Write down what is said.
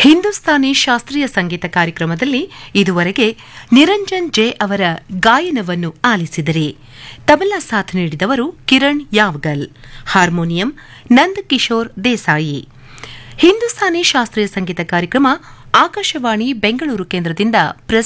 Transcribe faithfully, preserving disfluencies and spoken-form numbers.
ಹಿಂದೂಸ್ತಾನಿ ಶಾಸ್ತ್ರೀಯ ಸಂಗೀತ ಕಾರ್ಯಕ್ರಮದಲ್ಲಿ ಇದುವರೆಗೆ ನಿರಂಜನ್ ಜೆ ಅವರ ಗಾಯನವನ್ನು ಆಲಿಸಿದರೆ ತಬಲಾ ಸಾಥ್ ನೀಡಿದವರು ಕಿರಣ್ ಯಾವಗಲ್, ಹಾರ್ಮೋನಿಯಂ ನಂದ್ ಕಿಶೋರ್ ದೇಸಾಯಿ. ಹಿಂದೂಸ್ತಾನಿ ಶಾಸ್ತ್ರೀಯ ಸಂಗೀತ ಕಾರ್ಯಕ್ರಮ ಆಕಾಶವಾಣಿ ಬೆಂಗಳೂರು ಕೇಂದ್ರದಿಂದ